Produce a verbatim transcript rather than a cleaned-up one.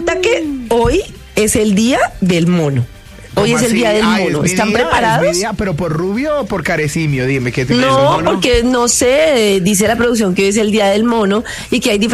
resulta que hoy es el día del mono. Hoy es el así? día del Ah, mono. es mi ¿Están día, preparados? es mi día, pero por rubio o por carecimio, dime, ¿qué te No, mono? porque no sé, dice la producción que hoy es el día del mono y que hay diferentes